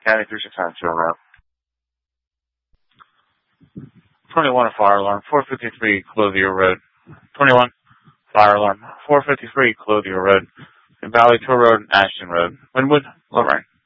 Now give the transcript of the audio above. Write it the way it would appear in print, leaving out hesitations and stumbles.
County 369 show route. 21, fire alarm, 453 Clothier Road. 21, fire alarm, 453 Clothier Road. Valley Tour Road, Ashton Road. Wynwood, Lorraine.